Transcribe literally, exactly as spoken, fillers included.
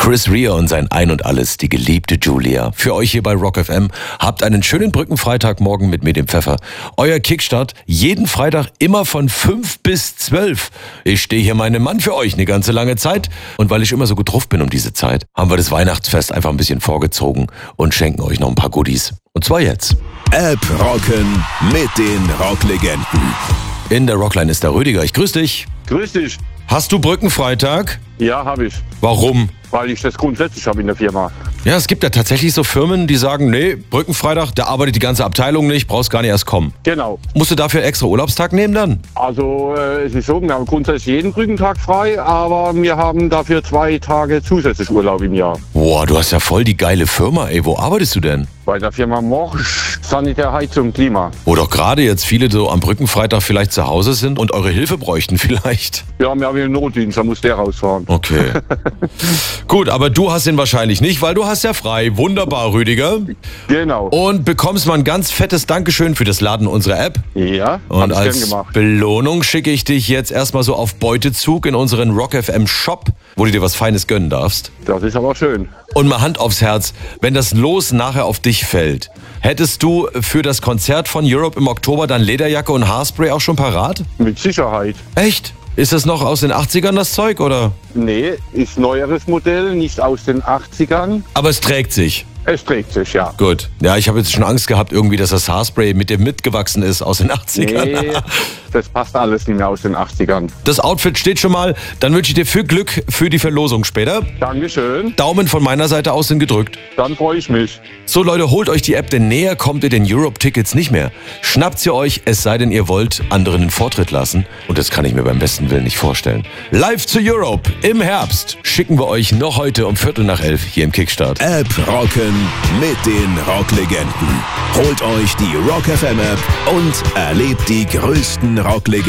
Chris Rea und sein Ein und Alles, die geliebte Julia. Für euch hier bei Rock F M. Habt einen schönen Brückenfreitagmorgen mit mir, dem Pfeffer. Euer Kickstart jeden Freitag immer von fünf bis zwölf. Ich stehe hier meinem Mann für euch eine ganze lange Zeit. Und weil ich immer so gut drauf bin um diese Zeit, haben wir das Weihnachtsfest einfach ein bisschen vorgezogen und schenken euch noch ein paar Goodies. Und zwar jetzt. App rocken mit den Rocklegenden. In der Rockline ist der Rüdiger. Ich grüße dich. Grüß dich. Hast du Brückenfreitag? Ja, habe ich. Warum? Weil ich das grundsätzlich habe in der Firma. Ja, es gibt ja tatsächlich so Firmen, die sagen, nee, Brückenfreitag, da arbeitet die ganze Abteilung nicht, brauchst gar nicht erst kommen. Genau. Musst du dafür einen extra Urlaubstag nehmen dann? Also äh, es ist so, wir haben grundsätzlich jeden Brückentag frei, aber wir haben dafür zwei Tage zusätzlich Urlaub im Jahr. Boah, du hast ja voll die geile Firma, ey. Wo arbeitest du denn? Bei der Firma Morsch, Sanitär, Heizung, Klima. Wo doch gerade jetzt viele so am Brückenfreitag vielleicht zu Hause sind und eure Hilfe bräuchten vielleicht. Ja, wir haben hier einen Notdienst, da muss der rausfahren. Okay. Gut, aber du hast ihn wahrscheinlich nicht, weil du hast ja frei. Wunderbar, Rüdiger. Genau. Und bekommst mal ein ganz fettes Dankeschön für das Laden unserer App. Ja, Und hab ich als gern gemacht. Belohnung schicke ich dich jetzt erstmal so auf Beutezug in unseren Rock F M Shop, wo du dir was Feines gönnen darfst. Das ist aber schön. Und mal Hand aufs Herz, wenn das Los nachher auf dich fällt, hättest du für das Konzert von Europe im Oktober dann Lederjacke und Haarspray auch schon parat? Mit Sicherheit. Echt? Ist das noch aus den achtzigern das Zeug, oder? Nee, ist neueres Modell, nicht aus den achtzigern. Aber es trägt sich. Es trägt sich, ja. Gut. Ja, ich habe jetzt schon Angst gehabt, irgendwie, dass das Haarspray mit dir mitgewachsen ist aus den achtzigern. Nee, das passt alles nicht mehr aus den achtzigern. Das Outfit steht schon mal. Dann wünsche ich dir viel Glück für die Verlosung später. Dankeschön, Daumen von meiner Seite aus sind gedrückt. dann freue ich mich. So Leute, holt euch die App, denn näher kommt ihr den Europe-Tickets nicht mehr. Schnappt sie euch, es sei denn, ihr wollt anderen den Vortritt lassen. Und das kann ich mir beim besten Willen nicht vorstellen. Live to Europe im Herbst schicken wir euch noch heute um Viertel nach elf hier im Kickstart. App rocken mit den Rocklegenden. Holt euch die Rock F M App und erlebt die größten Rocklegenden